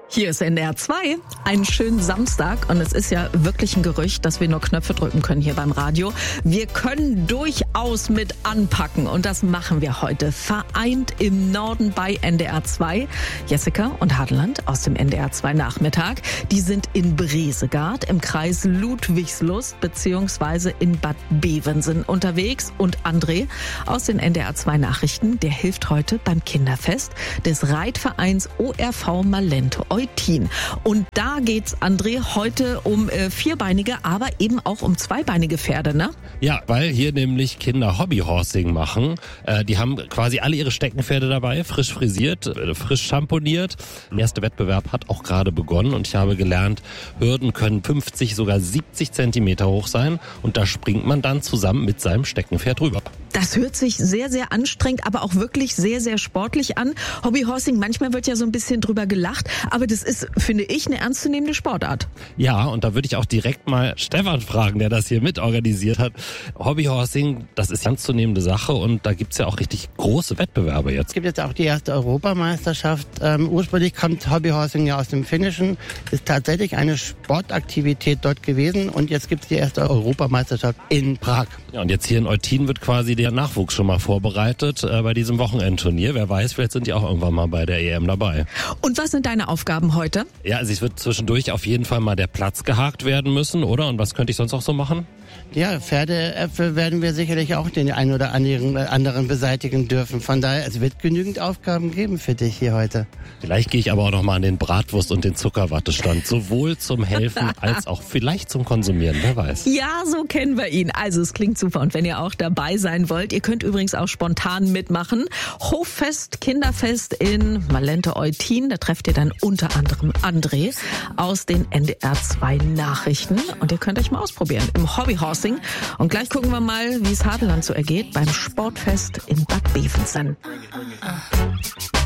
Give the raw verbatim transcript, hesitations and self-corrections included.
Hier ist N D R zwei. Einen schönen Samstag und es ist ja wirklich ein Gerücht, dass wir nur Knöpfe drücken können hier beim Radio. Wir können durchaus mit anpacken und das machen wir heute. Vereint im Norden bei N D R zwei. Jessica und Hadeland aus dem N D R zwei Nachmittag. Die sind in Bresegard im Kreis Ludwigslust beziehungsweise in Bad Bevensen unterwegs. Und André aus den N D R zwei Nachrichten, der hilft heute beim Kinderfest des Reitvereins O R V Malente Eutin. Und da geht's, André, heute um äh, vierbeinige, aber eben auch um zweibeinige Pferde, ne? Ja, weil hier nämlich Kinder Hobbyhorsing machen. Äh, die haben quasi alle ihre Steckenpferde dabei, frisch frisiert, äh, frisch schamponiert. Der erste Wettbewerb hat auch gerade begonnen und ich habe gelernt, Hürden können fünfzig, sogar siebzig Zentimeter hoch sein und da springt man dann zusammen mit seinem Steckenpferd rüber. Das hört sich sehr, sehr anstrengend, aber auch wirklich sehr, sehr sportlich an. Hobbyhorsing, manchmal wird ja so ein bisschen drüber gelacht, aber das ist, finde ich, eine ernstzunehmende Sportart. Ja, und da würde ich auch direkt mal Stefan fragen, der das hier mitorganisiert hat. Hobbyhorsing, das ist eine ernstzunehmende Sache und da gibt's ja auch richtig große Wettbewerbe jetzt. Es gibt jetzt auch die erste Europameisterschaft. Ähm, ursprünglich kommt Hobbyhorsing ja aus dem Finnischen, ist tatsächlich eine Sportaktivität dort gewesen und jetzt gibt's die erste Europameisterschaft in Prag. Ja, und jetzt hier in Eutin wird quasi der Nachwuchs schon mal vorbereitet äh, bei diesem Wochenendturnier. Wer weiß, vielleicht sind die auch irgendwann mal bei der E M dabei. Und was sind deine Aufgaben heute? Ja, also es wird zwischendurch auf jeden Fall mal der Platz gehakt werden müssen, oder? Und was könnte ich sonst auch so machen? Ja, Pferdeäpfel werden wir sicherlich auch den einen oder anderen, anderen beseitigen dürfen. Von daher, es wird genügend Aufgaben geben für dich hier heute. Vielleicht gehe ich aber auch noch mal an den Bratwurst- und den Zuckerwattestand. Sowohl zum Helfen als auch vielleicht zum Konsumieren, wer weiß. Ja, so kennen wir ihn. Also es klingt super. Und wenn ihr auch dabei sein wollt, ihr könnt übrigens auch spontan mitmachen. Hoffest, Kinderfest in Malente Eutin. Da trefft ihr dann unter anderem André aus den N D R zwei Nachrichten. Und ihr könnt euch mal ausprobieren im Hobbyhorsing. Und gleich gucken wir mal, wie es Hadeland so ergeht beim Sportfest in Bad Bevensen.